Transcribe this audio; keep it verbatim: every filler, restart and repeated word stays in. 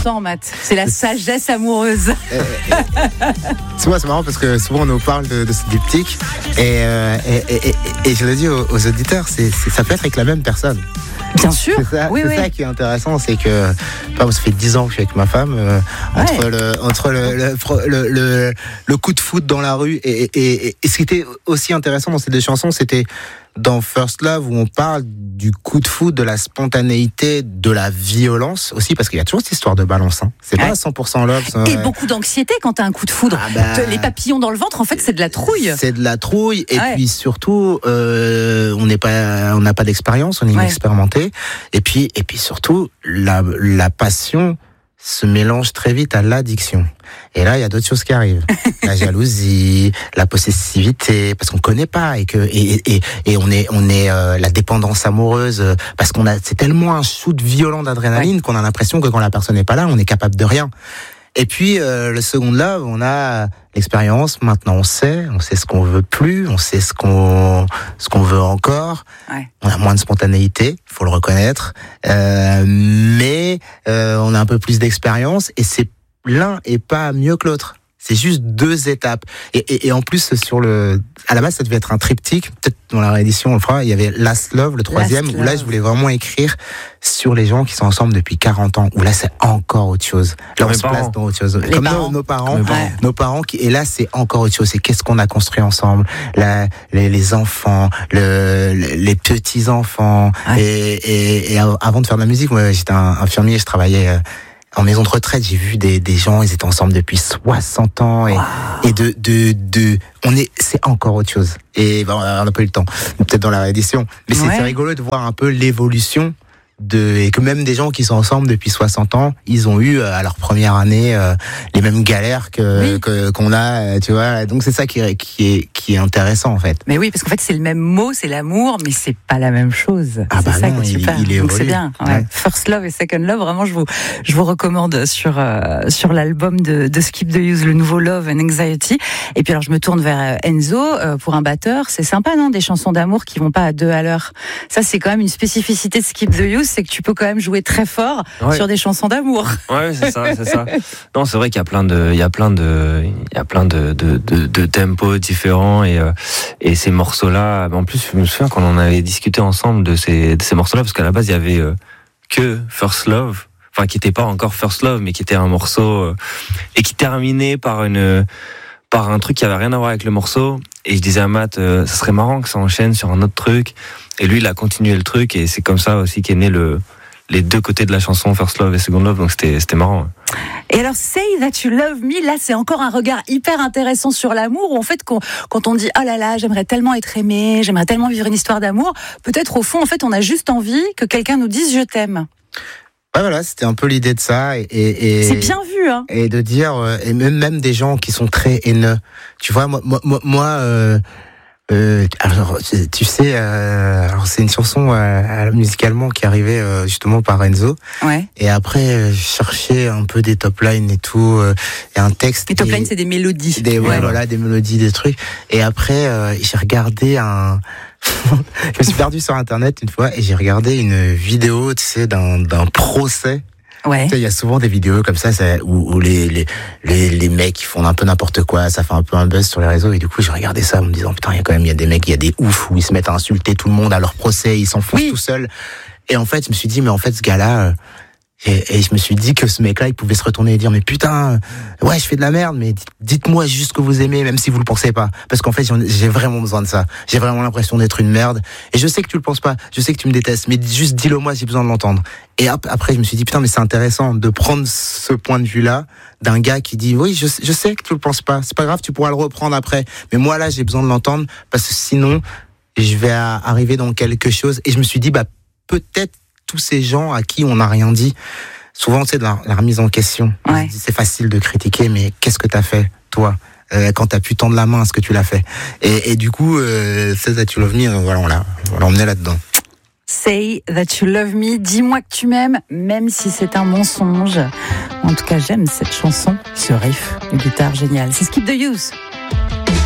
entend, Matt. C'est la sagesse amoureuse. Euh, c'est moi, c'est marrant parce que souvent on nous parle de, de ce diptyque et, euh, et, et, et, et je le dis aux, aux auditeurs, c'est, c'est, ça peut être avec la même personne. Bien sûr. C'est ça, oui, c'est oui. ça qui est intéressant, c'est que ça fait dix ans que je suis avec ma femme. Euh, Ouais. entre le entre le le, le le le coup de foot dans la rue et, et, et, et ce qui était aussi intéressant dans ces deux chansons, c'était dans First Love où on parle du coup de foot, de la spontanéité, de la violence aussi, parce qu'il y a toujours cette histoire de balance. Hein. C'est Ouais. pas cent pour cent love. Ça, Et ouais. beaucoup d'anxiété quand t'as un coup de foudre. Ah bah, Les papillons dans le ventre, en fait, c'est de la trouille. C'est de la trouille et Ouais. puis surtout, euh, on n'est pas, on n'a pas d'expérience, on est Ouais. inexpérimenté. Et puis, et puis surtout, la, la passion se mélange très vite à l'addiction. Et là, il y a d'autres choses qui arrivent. La jalousie, la possessivité, parce qu'on connaît pas et que et et, et on est on est euh, la dépendance amoureuse euh, parce qu'on a c'est tellement un shoot violent d'adrénaline ouais. qu'on a l'impression que quand la personne n'est pas là, on est capable de rien. Et puis euh, le second love, on a l'expérience. Maintenant, on sait, on sait ce qu'on veut plus, on sait ce qu'on ce qu'on veut encore. Ouais. On a moins de spontanéité, faut le reconnaître, euh, mais euh, on a un peu plus d'expérience et c'est l'un est pas mieux que l'autre. C'est juste deux étapes. Et, et, et en plus, sur le, à la base, ça devait être un triptyque. Peut-être dans la réédition, on le fera. Il y avait Last Love, le troisième, Last où là, Love. Je voulais vraiment écrire sur les gens qui sont ensemble depuis quarante ans. Où là, c'est encore autre chose. Là, on se place dans autre chose. Les Comme parents. Nos, nos parents, Ouais. nos parents qui, et là, c'est encore autre chose. C'est qu'est-ce qu'on a construit ensemble. La, les, les enfants, le, les petits enfants. Ouais. Et, et, et avant de faire de la musique, moi, j'étais un infirmier, je travaillais, euh, en maison de retraite, j'ai vu des, des gens, ils étaient ensemble depuis soixante ans et, wow. et de, de, de, on est, c'est encore autre chose. Et ben, on n'a pas eu le temps, peut-être dans la réédition. Mais ouais. c'est, c'est rigolo de voir un peu l'évolution de, et que même des gens qui sont ensemble depuis soixante ans, ils ont eu à leur première année euh, les mêmes galères que, oui. que qu'on a, tu vois. Donc c'est ça qui est, qui est qui est intéressant en fait. Mais oui, parce qu'en fait c'est le même mot, c'est l'amour, mais c'est pas la même chose. Ah c'est bah ça non, que tu il, parles. il est Donc c'est bien. Ouais. Ouais. First Love et Second Love, vraiment je vous je vous recommande sur euh, sur l'album de, de Skip the Use, le nouveau Love and Anxiety. Et puis alors je me tourne vers Enzo euh, pour un batteur, c'est sympa non, des chansons d'amour qui vont pas à deux à l'heure. Ça c'est quand même une spécificité de Skip the Use, c'est que tu peux quand même jouer très fort ouais. sur des chansons d'amour. Ouais, c'est ça, c'est ça. Non, c'est vrai qu'il y a plein de, il y a plein de, il y a plein de, de, de, de tempos différents et, euh, et ces morceaux-là. En plus, je me souviens qu'on en avait discuté ensemble de ces, de ces morceaux-là parce qu'à la base, il y avait euh, que First Love, enfin, qui était pas encore First Love, mais qui était un morceau euh, et qui terminait par une, par un truc qui avait rien à voir avec le morceau. Et je disais à Matt, euh, ça serait marrant que ça enchaîne sur un autre truc. Et lui, il a continué le truc et c'est comme ça aussi qu'est né le les deux côtés de la chanson, First Love et Second Love, donc c'était, c'était marrant. Et alors, Say That You Love Me, là, c'est encore un regard hyper intéressant sur l'amour, où en fait, quand, quand on dit, oh là là, j'aimerais tellement être aimé, j'aimerais tellement vivre une histoire d'amour, peut-être au fond, en fait, on a juste envie que quelqu'un nous dise, je t'aime. Ouais, voilà, c'était un peu l'idée de ça. Et, et, c'est bien vu, hein. Et de dire, et même, même des gens qui sont très haineux. Tu vois, moi, moi, moi, euh, Euh, alors, tu sais, euh, alors c'est une chanson euh, musicalement qui arrivait euh, justement par Enzo. Ouais. Et après, euh, je cherchais un peu des top lines et tout, euh, et un texte. Les top lines, c'est des mélodies. Des, ouais, ouais, voilà, des mélodies, des trucs. Et après, euh, j'ai regardé un. je me suis perdu sur Internet une fois et j'ai regardé une vidéo, tu sais, d'un d'un procès. Ouais. Tu sais, il y a souvent des vidéos comme ça, ça où, où les, les, les, les mecs, ils font un peu n'importe quoi, ça fait un peu un buzz sur les réseaux, et du coup, j'ai regardé ça en me disant, putain, il y a quand même, il y a des mecs, il y a des oufs où ils se mettent à insulter tout le monde à leur procès, ils s'enfoncent oui. tout seuls. Et en fait, je me suis dit, mais en fait, ce gars-là, euh, et, et je me suis dit que ce mec-là, il pouvait se retourner et dire, mais putain, ouais, je fais de la merde, mais dites-moi juste que vous aimez, même si vous le pensez pas. Parce qu'en fait, j'ai vraiment besoin de ça. J'ai vraiment l'impression d'être une merde. Et je sais que tu le penses pas. Je sais que tu me détestes, mais juste dis-le moi, j'ai besoin de l'entendre. Et après, je me suis dit, putain, mais c'est intéressant de prendre ce point de vue-là d'un gars qui dit, oui, je, je sais que tu le penses pas. C'est pas grave, tu pourras le reprendre après. Mais moi, là, j'ai besoin de l'entendre parce que sinon, je vais arriver dans quelque chose. Et je me suis dit, bah, peut-être tous ces gens à qui on n'a rien dit, souvent, c'est de la, la remise en question. Ouais. C'est facile de critiquer, mais qu'est-ce que t'as fait, toi, euh, quand t'as pu tendre la main à ce que tu l'as fait? Et, et du coup, euh, Say That You Love Me, euh, voilà, on l'a, on l'a emmené là-dedans. Say That You Love Me, dis-moi que tu m'aimes, même si c'est un mensonge. En tout cas, j'aime cette chanson, ce riff de guitare génial. C'est Skip the Use.